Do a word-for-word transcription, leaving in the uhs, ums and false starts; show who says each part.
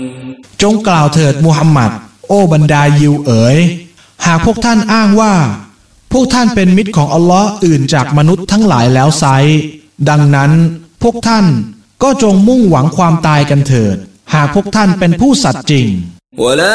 Speaker 1: จงกล่าวเถิดมูฮัมหมัดโอ้บรรดายิวเอ๋ยหากพวกท่านอ้างว่าพวกท่านเป็นมิตรของอัลลอฮ์อื่นจากมนุษย์ทั้งหลายแล้วไซร้ดังนั้นพวกท่านก็จงมุ่งหวังความตายกันเถิดหากพวกท่านเป็นผู้สัตย์จริง